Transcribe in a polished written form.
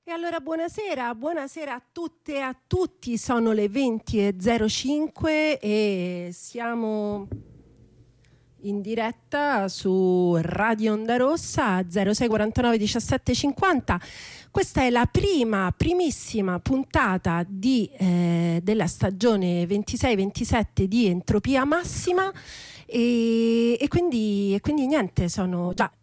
E allora buonasera a tutte e a tutti, sono le 20:05 e siamo in diretta su Radio Onda Rossa 06 49 17 50. Questa è la primissima puntata della stagione 26-27 di Entropia Massima e quindi niente, sono già